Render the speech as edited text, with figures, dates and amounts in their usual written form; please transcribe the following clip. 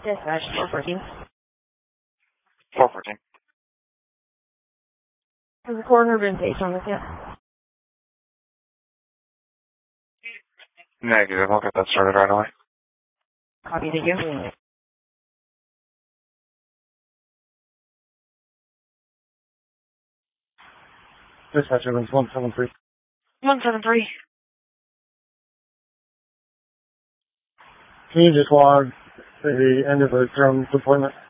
Dispatch 414. 414. Has the coroner been placed on this yet? Negative. I'll get that started right away. Copy, thank you. Dispatch Evans 173. 173. Can you just log the end of the drone deployment?